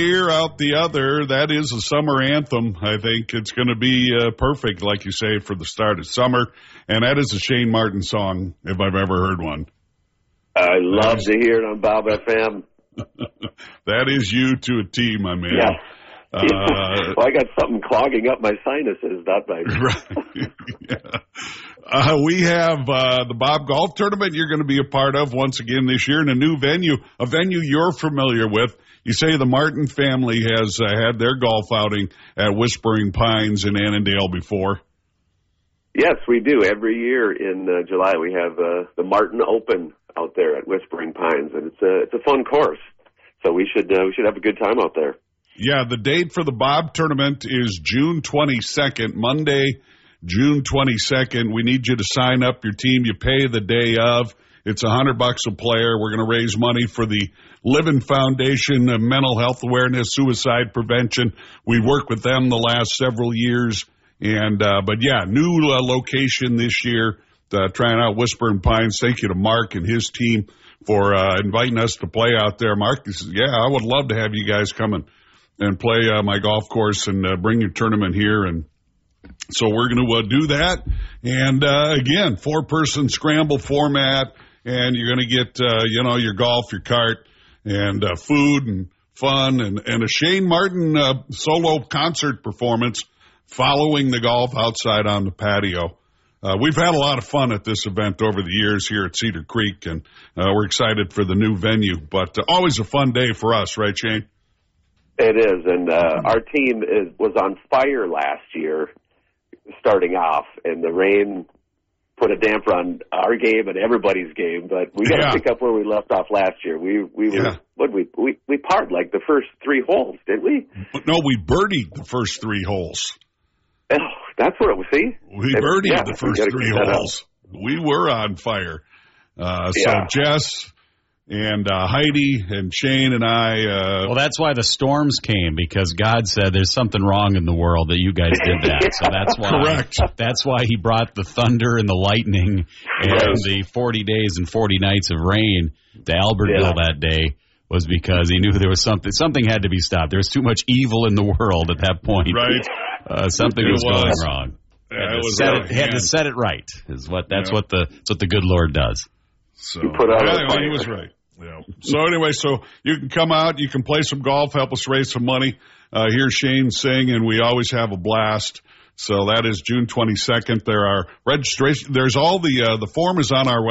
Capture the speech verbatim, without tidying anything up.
Year out the other. That is a summer anthem. I think it's going to be uh, perfect, like you say, for the start of summer. And that is a Shane Martin song, if I've ever heard one. I love to hear it on Bob F M. That is you to a T, my man. Yeah. Uh, well, I got something clogging up my sinuses, not my... Right. Yeah. Uh, we have uh, the Bob Golf Tournament you're going to be a part of once again this year in a new venue, a venue you're familiar with. You say the Martin family has uh, had their golf outing at Whispering Pines in Annandale before. Yes, we do. Every year in uh, July we have uh, the Martin Open out there at Whispering Pines, and it's a, it's a fun course. So we should uh, we should have a good time out there. Yeah, the date for the Bob Tournament is June twenty-second, Monday, June twenty-second. We need you to sign up your team. You pay the day of. It's a hundred bucks a player. We're going to raise money for the Living Foundation of Mental Health Awareness, Suicide Prevention. We worked with them the last several years. And, uh, but yeah, new uh, location this year, uh, trying out Whispering Pines. Thank you to Mark and his team for, uh, inviting us to play out there. Mark says, yeah, I would love to have you guys come and, and play, uh, my golf course and, uh, bring your tournament here. And so we're going to, uh, do that. And, uh, again, four person scramble format. And you're going to get, uh, you know, your golf, your cart, and uh, food and fun, and, and a Shane Martin uh, solo concert performance following the golf outside on the patio. Uh, we've had a lot of fun at this event over the years here at Cedar Creek, and uh, we're excited for the new venue. But uh, always a fun day for us, right, Shane? It is, and uh, our team is, was on fire last year starting off, and the rain put a damper on our game and everybody's game, but we got to yeah. pick up where we left off last year. We we were yeah. what we we we parred like the first three holes, didn't we? No, we birdied the first three holes. Oh, that's what it was. See, we and, birdied yeah, the first three holes. We were on fire. Uh, so yeah. Jess and uh, Heidi and Shane and I. Uh, well, that's why the storms came, because God said there's something wrong in the world that you guys did that. yeah. So that's why. Correct. That's why He brought the thunder and the lightning and yes. the forty days and forty nights of rain to Albertville yeah. that day, was because He knew there was something. Something had to be stopped. There was too much evil in the world at that point. Right. Uh, something was, was going wrong. Yeah, had, it to was set right. it, had to set it right. Is what that's yeah. what the that's what the good Lord does. So you put out yeah, a he was right. Yeah. So anyway, so you can come out, you can play some golf, help us raise some money. Uh, hear Shane sing, and we always have a blast. So that is June twenty-second. There are registration. There's all the uh, the form is on our website.